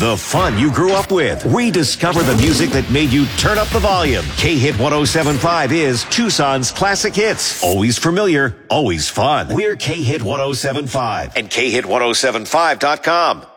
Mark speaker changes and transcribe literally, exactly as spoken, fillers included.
Speaker 1: the fun you grew up with. Rediscover the music that made you turn up the volume. K-Hit one oh seven point five is Tucson's classic hits. Always familiar, always fun. We're K-Hit one oh seven point five and K Hit one oh seven five dot com.